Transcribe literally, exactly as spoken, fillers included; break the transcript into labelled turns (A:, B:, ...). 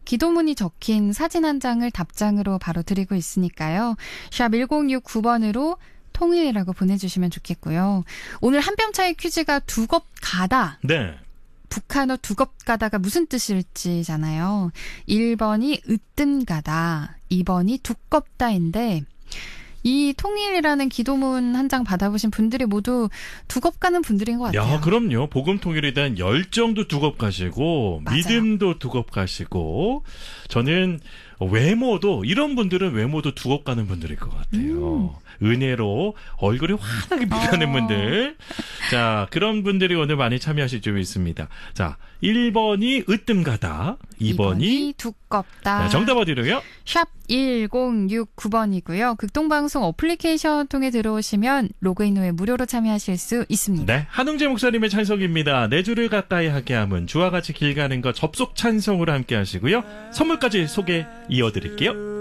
A: 기도문이 적힌 사진 한 장을 답장으로 바로 드리고 있으니까요. 샵 일공육구 번으로 통일이라고 보내주시면 좋겠고요. 오늘 한 뼘 차이 퀴즈가 두겁 가다.
B: 네.
A: 북한어 두겁 가다가 무슨 뜻일지잖아요. 일 번이 으뜸 가다, 이 번이 두껍다인데 이 통일이라는 기도문 한 장 받아보신 분들이 모두 두겁 가는 분들인 것 같아요.
B: 야, 그럼요. 복음 통일에 대한 열정도 두겁 가시고
A: 맞아요.
B: 믿음도 두겁 가시고 저는 외모도 이런 분들은 외모도 두겁 가는 분들일 것 같아요. 음. 은혜로 얼굴이 환하게 빛나는
A: 어.
B: 분들. 자, 그런 분들이 오늘 많이 참여하실 줄 믿습니다. 자, 일 번이 으뜸 가다, 이 번이,
A: 이 번이 두껍다.
B: 네, 정답 어디로요?
A: 샵 일공육구 번이고요. 극동방송 어플리케이션 통해 들어오시면 로그인 후에 무료로 참여하실 수 있습니다.
B: 네, 한웅재 목사님의 찬송입니다. 내 주를 가까이 하게 함은 주와 같이 길 가는 것 접속 찬송으로 함께 하시고요. 선물까지 소개 이어드릴게요.